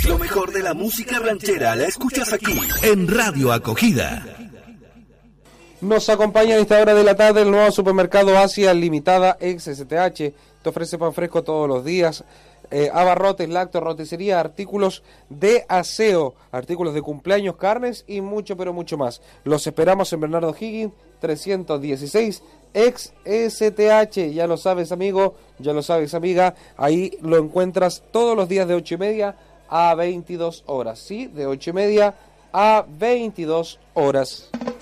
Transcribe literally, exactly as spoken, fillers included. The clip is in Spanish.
Lo mejor de la música ranchera la escuchas aquí, en Radio Acogida. Nos acompaña en esta hora de la tarde el nuevo supermercado Asia Limitada ex S T H. Te ofrece pan fresco todos los días. Eh, abarrotes, lácteos, roticería, artículos de aseo, artículos de cumpleaños, carnes y mucho, pero mucho más. Los esperamos en Bernardo Higgins, trescientos dieciséis, ex S T H. Ya lo sabes, amigo, ya lo sabes, amiga. Ahí lo encuentras todos los días de ocho y media a veintidós horas. Sí, de ocho y media a veintidós horas.